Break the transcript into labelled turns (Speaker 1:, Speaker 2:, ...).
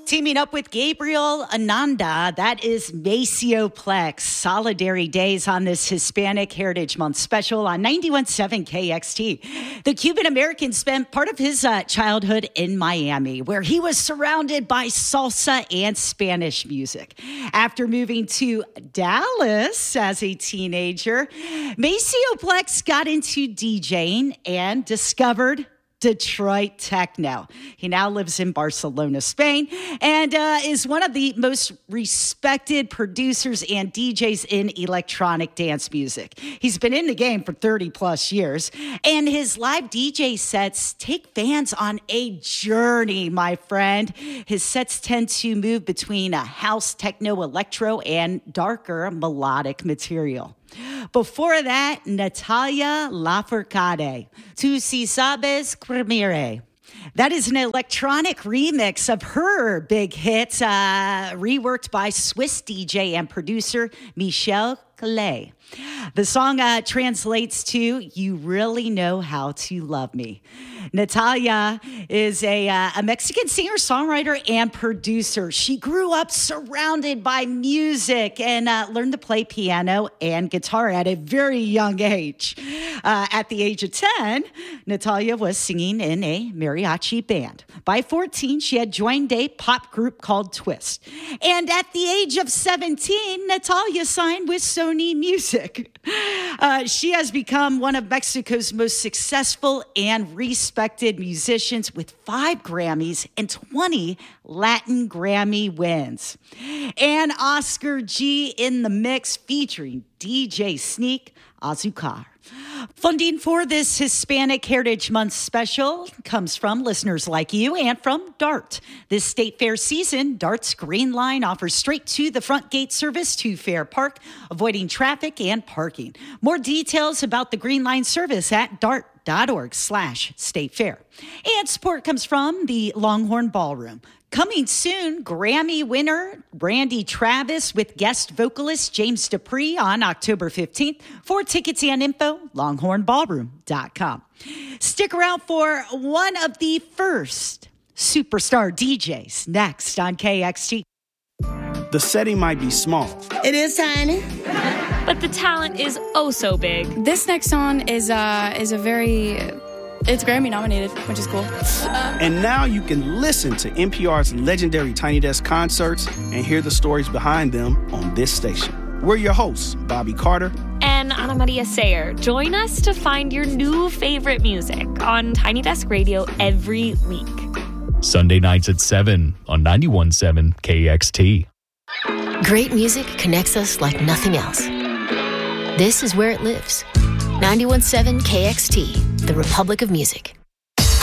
Speaker 1: Teaming up with Gabriel Ananda, that is Maceo Plex. Solidary Days on this Hispanic Heritage Month special on 91.7 KXT. The Cuban American spent part of his childhood in Miami, where he was surrounded by salsa and Spanish music. After moving to Dallas as a teenager, Maceo Plex got into DJing and discovered Detroit techno. He now lives in Barcelona, Spain, and is one of the most respected producers and DJs in electronic dance music. He's been in the game for 30 plus years, and his live DJ sets take fans on a journey, my friend. His sets tend to move between a house, techno, electro, and darker melodic material. Before that, Natalia Lafourcade, Tu Si Sabes Cremire. That is an electronic remix of her big hit, reworked by Swiss DJ and producer Michel Calais. The song translates to "You Really Know How to Love Me." Natalia is a Mexican singer-songwriter and producer. She grew up surrounded by music and learned to play piano and guitar at a very young age. At the age of 10, Natalia was singing in a mariachi band. By 14, she had joined a pop group called Twist. And at the age of 17, Natalia signed with Sony Music. She has become one of Mexico's most successful and respected musicians with 5 Grammys and 20 Latin Grammy wins. And Oscar G in the mix featuring DJ Sneak Azucar. Funding for this Hispanic Heritage Month special comes from listeners like you and from DART. This state fair season, DART's Green Line offers straight to the front gate service to Fair Park, avoiding traffic and parking. More details about the Green Line service at dart.org/state fair. And support comes from the Longhorn Ballroom. Coming soon, Grammy winner Randy Travis with guest vocalist James Dupree on October 15th. For tickets and info, longhornballroom.com. Stick around for one of the first superstar DJs next on KXT.
Speaker 2: The setting might be small.
Speaker 3: It is tiny.
Speaker 4: But the talent is oh so big.
Speaker 5: This next song is it's Grammy nominated, which is cool.
Speaker 2: And now you can listen to NPR's legendary Tiny Desk concerts and hear the stories behind them on this station. We're your hosts, Bobby Carter
Speaker 4: and Ana Maria Sayer. Join us to find your new favorite music on Tiny Desk Radio every week.
Speaker 6: Sunday nights at 7 on 91.7 KXT.
Speaker 7: Great music connects us like nothing else. This is where it lives. 91.7 KXT, the Republic of Music.